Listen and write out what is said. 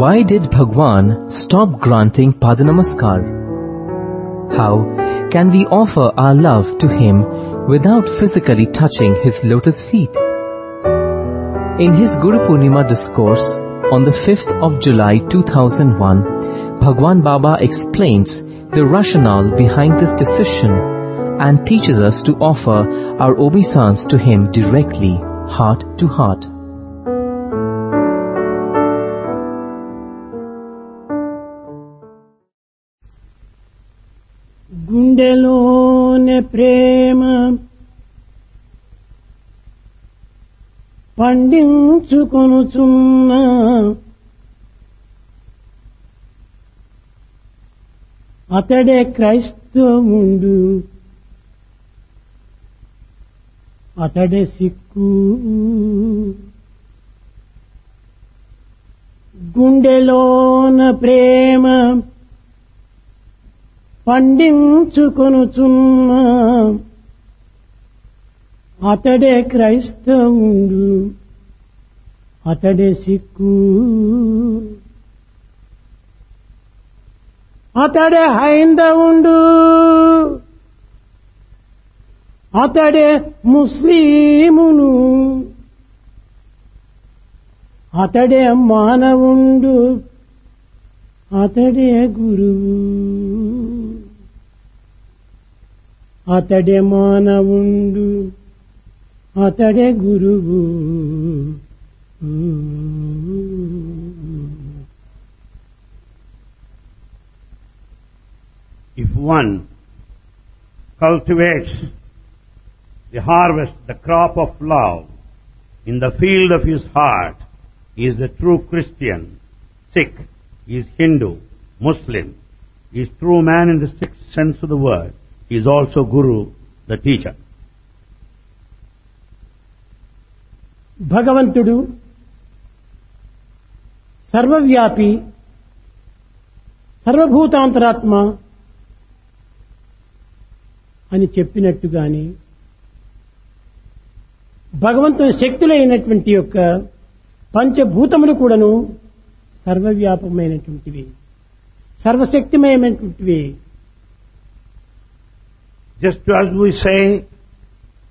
Why did Bhagwan stop granting Padanamaskar? How can we offer our love to him without physically touching his lotus feet? In his Guru Purnima discourse on the 5th of July 2001, Bhagwan Baba explains the rationale behind this decision and teaches us to offer our obeisance to him directly, heart to heart. గుండెలోనే ప్రేమ పండించుకొనుచున్న అతడే క్రైస్తవుండు, అతడే సిక్కు. గుండెలోన ప్రేమ పండించుకొనుచున్న అతడే క్రైస్తవుండు, అతడే సిక్కు. అతడే హైందవుండు, అతడే ముస్లిమును, అతడే మానవుండు, అతడే గురువు. అతడే మానవుండు, అతడే గురువు. If one cultivates the harvest, the crop of love in the field of his heart, he is the true Christian. Sikh, he is Hindu, Muslim, he is true man in the strict sense of the word. He is also Guru, the teacher. భగవంతుడు సర్వవ్యాపి, సర్వభూతాంతరాత్మ అని చెప్పినట్టుగాని భగవంతుని శక్తులైనటువంటి యొక్క పంచభూతములు కూడాను సర్వవ్యాపమైనటువంటివి, సర్వశక్తిమయమైనటువంటివి. Just as we say